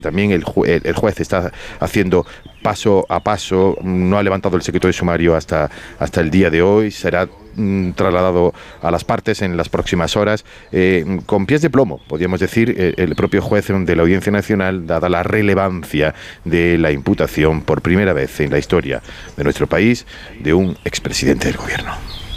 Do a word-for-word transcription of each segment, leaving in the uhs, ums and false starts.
También el, ju el juez está haciendo paso a paso, no ha levantado el secreto de sumario hasta, hasta el día de hoy, será mm, trasladado a las partes en las próximas horas, eh, con pies de plomo, podríamos decir, eh, el propio juez de la Audiencia Nacional, dada la relevancia de la imputación por primera vez en la historia de nuestro país de un expresidente del gobierno.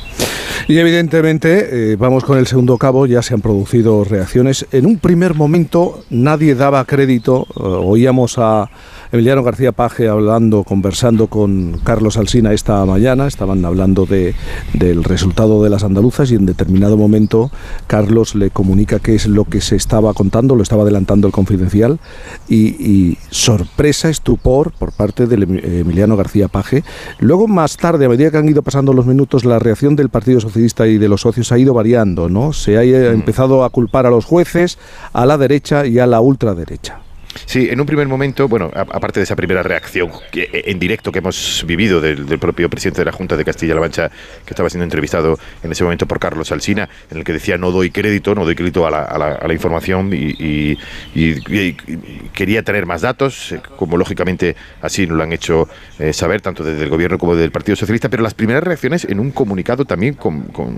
Y evidentemente, eh, vamos con el segundo cabo, ya se han producido reacciones. En un primer momento nadie daba crédito, eh, oíamos a Emiliano García Paje hablando, conversando con Carlos Alsina esta mañana, estaban hablando de, del resultado de las andaluzas y en determinado momento Carlos le comunica qué es lo que se estaba contando, lo estaba adelantando el Confidencial y, y sorpresa, estupor por parte de Emiliano García Paje. Luego más tarde, a medida que han ido pasando los minutos, la reacción del Partido Socialista y de los socios ha ido variando, ¿no? Se ha empezado a culpar a los jueces, a la derecha y a la ultraderecha. Sí, en un primer momento, bueno, aparte de esa primera reacción que, en directo que hemos vivido del, del propio presidente de la Junta de Castilla-La Mancha, que estaba siendo entrevistado en ese momento por Carlos Alsina, en el que decía no doy crédito, no doy crédito a la, a la, a la información y, y, y, y quería tener más datos, como lógicamente así nos lo han hecho eh, saber tanto desde el Gobierno como desde el Partido Socialista, pero las primeras reacciones en un comunicado también con... con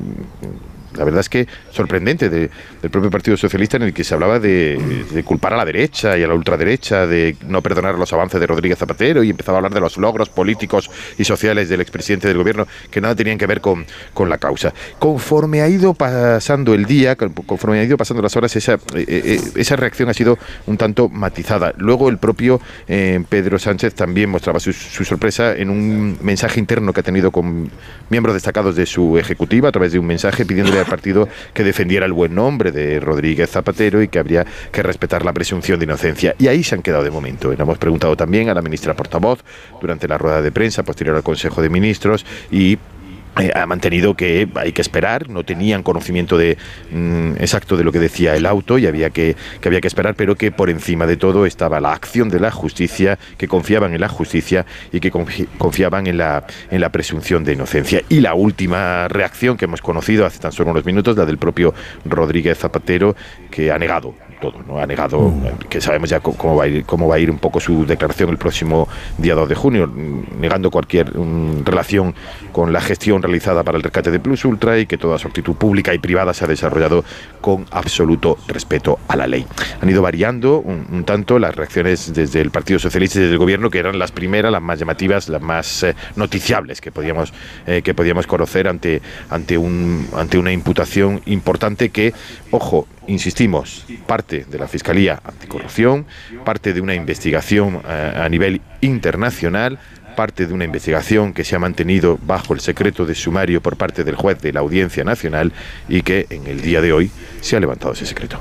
la verdad es que sorprendente de, del propio Partido Socialista, en el que se hablaba de, de culpar a la derecha y a la ultraderecha, de no perdonar los avances de Rodríguez Zapatero, y empezaba a hablar de los logros políticos y sociales del expresidente del gobierno que nada tenían que ver con, con la causa. Conforme ha ido pasando el día, conforme ha ido pasando las horas, esa, eh, esa reacción ha sido un tanto matizada. Luego el propio eh, Pedro Sánchez también mostraba su, su sorpresa en un mensaje interno que ha tenido con miembros destacados de su ejecutiva, a través de un mensaje pidiéndole al partido que defendiera el buen nombre de Rodríguez Zapatero y que habría que respetar la presunción de inocencia. Y ahí se han quedado de momento. Le hemos preguntado también a la ministra portavoz durante la rueda de prensa posterior al Consejo de Ministros y Eh, ha mantenido que hay que esperar, no tenían conocimiento de mm, exacto de lo que decía el auto y había que, que había que esperar, pero que por encima de todo estaba la acción de la justicia, que confiaban en la justicia y que confi confiaban en la, en la presunción de inocencia. Y la última reacción que hemos conocido hace tan solo unos minutos, la del propio Rodríguez Zapatero, que ha negado todo, ¿no? Ha negado, que sabemos ya cómo va a ir, cómo va a ir un poco su declaración el próximo día dos de junio, negando cualquier um, relación con la gestión realizada para el rescate de Plus Ultra y que toda su actitud pública y privada se ha desarrollado con absoluto respeto a la ley. Han ido variando un, un tanto las reacciones desde el Partido Socialista y desde el Gobierno, que eran las primeras, las más llamativas, las más eh, noticiables que podíamos, eh, que podíamos conocer ante, ante, un, ante una imputación importante que, ojo, insistimos, parte de la Fiscalía Anticorrupción, parte de una investigación eh, a nivel internacional, parte de una investigación que se ha mantenido bajo el secreto de sumario por parte del juez de la Audiencia Nacional y que en el día de hoy se ha levantado ese secreto.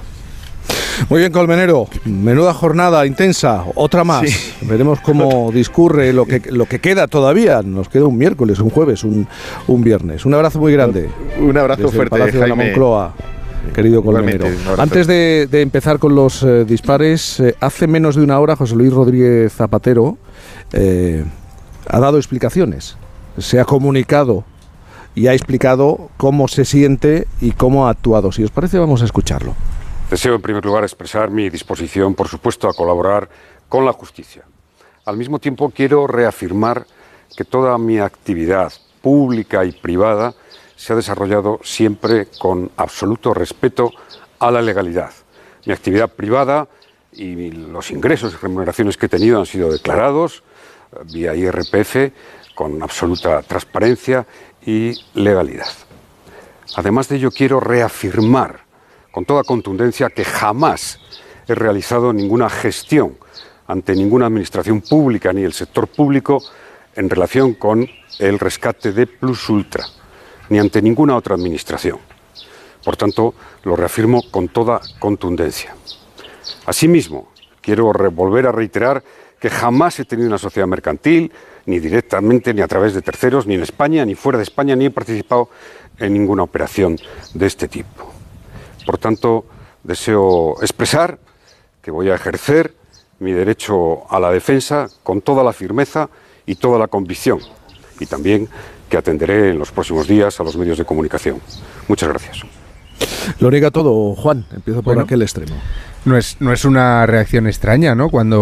Muy bien, Colmenero, menuda jornada intensa, otra más. Sí. Veremos cómo discurre lo que, lo que queda todavía. Nos queda un miércoles, un jueves, un, un viernes. Un abrazo muy grande. Un abrazo desde fuerte, el Palacio Jaime. de la Moncloa. Querido Colmenero. Antes de, de empezar con los eh, dispares, eh, hace menos de una hora José Luis Rodríguez Zapatero eh, ha dado explicaciones, se ha comunicado y ha explicado cómo se siente y cómo ha actuado. Si os parece, vamos a escucharlo. Deseo en primer lugar expresar mi disposición, por supuesto, a colaborar con la justicia. Al mismo tiempo quiero reafirmar que toda mi actividad pública y privada se ha desarrollado siempre con absoluto respeto a la legalidad. Mi actividad privada y los ingresos y remuneraciones que he tenido han sido declarados vía I R P F con absoluta transparencia y legalidad. Además de ello, quiero reafirmar con toda contundencia que jamás he realizado ninguna gestión ante ninguna administración pública ni el sector público en relación con el rescate de Plus Ultra, ni ante ninguna otra administración. Por tanto, lo reafirmo con toda contundencia. Asimismo, quiero volver a reiterar que jamás he tenido una sociedad mercantil, ni directamente, ni a través de terceros, ni en España, ni fuera de España, ni he participado en ninguna operación de este tipo. Por tanto, deseo expresar que voy a ejercer mi derecho a la defensa con toda la firmeza y toda la convicción, y también que atenderé en los próximos días a los medios de comunicación. Muchas gracias. Lo niega todo, Juan. Empiezo por bueno, aquel extremo. No es, no es una reacción extraña, ¿no? Cuando